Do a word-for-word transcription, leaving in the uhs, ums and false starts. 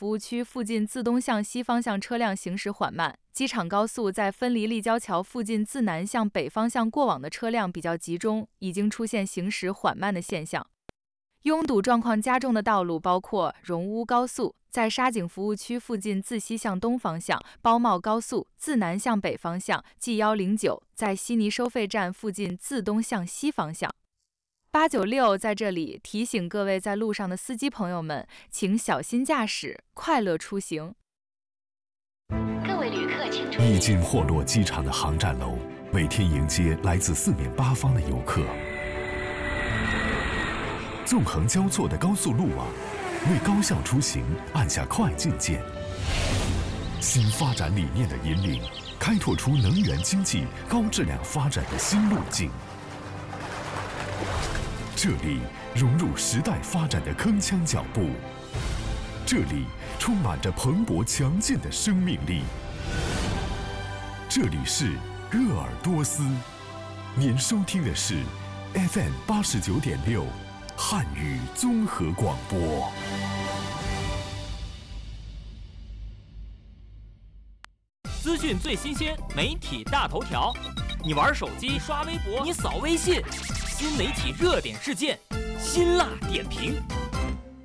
服务区附近自东向西方向车辆行驶缓慢，机场高速在分离立交桥附近自南向北方向过往的车辆比较集中，已经出现行驶缓慢的现象。拥堵状况加重的道路包括荣乌高速在沙井服务区附近自西向东方向，包茂高速自南向北方向 G 一零九在悉尼收费站附近自东向西方向。八九六在这里提醒各位在路上的司机朋友们，请小心驾驶，快乐出行。 各位旅客请注意， 已经霍洛机场的航站楼每天迎接来自四面八方的游客。纵横交错的高速路网，为高效出行按下快进键。新发展理念的引领，开拓出能源经济高质量发展的新路径。这里融入时代发展的铿锵脚步，这里充满着蓬勃强劲的生命力。这里是鄂尔多斯，您收听的是 F M 八十九点六汉语综合广播。 资讯最新鲜，媒体大头条。你玩手机刷微博，你扫微信，新媒体热点事件，辛辣点评。